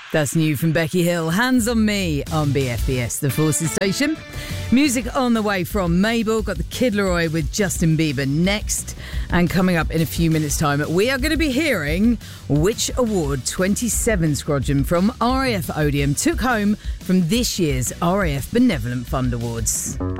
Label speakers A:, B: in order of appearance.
A: That's new from Becky Hill. Hands on Me on BFBS, the Forces Station. Music on the way from Mabel. Got the Kid Laroi with Justin Bieber next. And coming up in a few minutes' time, we are going to be hearing which award 27 Squadron from RAF Odeum took home from this year's RAF Benevolent Fund Awards.